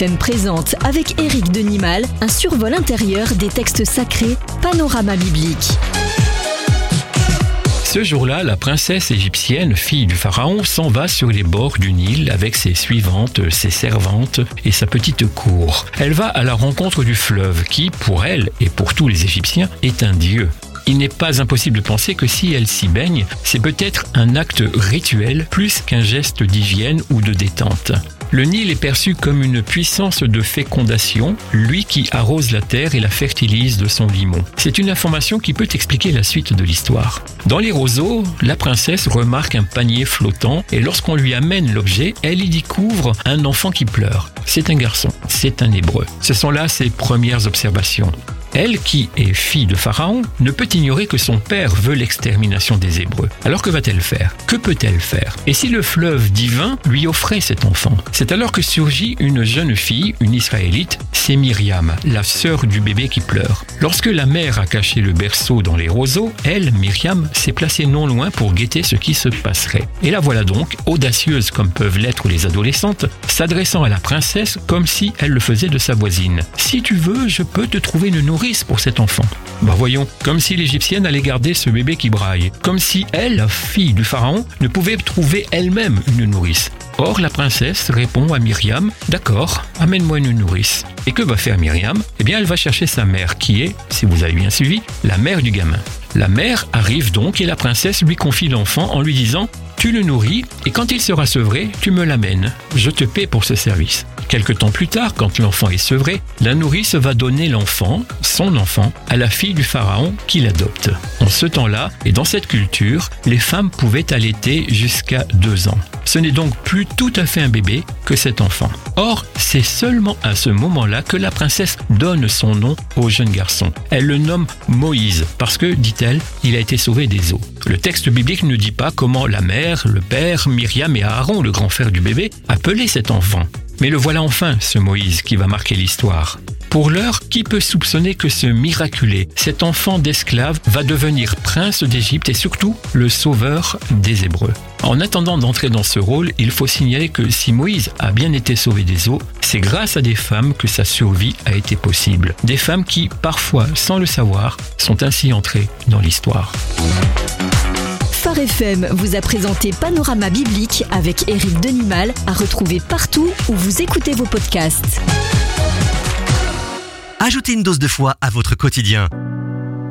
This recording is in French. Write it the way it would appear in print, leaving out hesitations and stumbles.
FM présente avec Éric Denimal un survol intérieur des textes sacrés, Panorama biblique. Ce jour-là, la princesse égyptienne, fille du pharaon, s'en va sur les bords du Nil avec ses suivantes, ses servantes et sa petite cour. Elle va à la rencontre du fleuve qui, pour elle et pour tous les Égyptiens, est un dieu. Il n'est pas impossible de penser que si elle s'y baigne, c'est peut-être un acte rituel plus qu'un geste d'hygiène ou de détente. Le Nil est perçu comme une puissance de fécondation, lui qui arrose la terre et la fertilise de son limon. C'est une information qui peut expliquer la suite de l'histoire. Dans les roseaux, la princesse remarque un panier flottant et lorsqu'on lui amène l'objet, elle y découvre un enfant qui pleure. C'est un garçon, c'est un hébreu. Ce sont là ses premières observations. Elle, qui est fille de Pharaon, ne peut ignorer que son père veut l'extermination des Hébreux. Alors que va-t-elle faire ? Que peut-elle faire ? Et si le fleuve divin lui offrait cet enfant ? C'est alors que surgit une jeune fille, une Israélite, c'est Myriam, la sœur du bébé qui pleure. Lorsque la mère a caché le berceau dans les roseaux, elle, Myriam, s'est placée non loin pour guetter ce qui se passerait. Et la voilà donc, audacieuse comme peuvent l'être les adolescentes, s'adressant à la princesse comme si elle le faisait de sa voisine. « Si tu veux, je peux te trouver une nourrice pour cet enfant. » Voyons, comme si l'Égyptienne allait garder ce bébé qui braille, comme si elle, fille du pharaon, ne pouvait trouver elle-même une nourrice. Or, la princesse répond à Myriam, « D'accord, amène-moi une nourrice. » Et que va faire Myriam ? Eh bien, elle va chercher sa mère, qui est, si vous avez bien suivi, la mère du gamin. La mère arrive donc et la princesse lui confie l'enfant en lui disant « Tu le nourris et quand il sera sevré, tu me l'amènes. Je te paie pour ce service. » Quelque temps plus tard, quand l'enfant est sevré, la nourrice va donner l'enfant, son enfant, à la fille du pharaon qui l'adopte. En ce temps-là, et dans cette culture, les femmes pouvaient allaiter jusqu'à 2 ans. Ce n'est donc plus tout à fait un bébé que cet enfant. Or, c'est seulement à ce moment-là que la princesse donne son nom au jeune garçon. Elle le nomme Moïse parce que, dit-elle, il a été sauvé des eaux. Le texte biblique ne dit pas comment la mère, le père, Myriam et Aaron, le grand frère du bébé, appelaient cet enfant. Mais le voilà enfin, ce Moïse qui va marquer l'histoire. Pour l'heure, qui peut soupçonner que ce miraculé, cet enfant d'esclave, va devenir prince d'Égypte et surtout le sauveur des Hébreux ? En attendant d'entrer dans ce rôle, il faut signaler que si Moïse a bien été sauvé des eaux, c'est grâce à des femmes que sa survie a été possible. Des femmes qui, parfois, sans le savoir, sont ainsi entrées dans l'histoire. Phare FM vous a présenté Panorama biblique avec Éric Denimal, à retrouver partout où vous écoutez vos podcasts. Ajoutez une dose de foi à votre quotidien.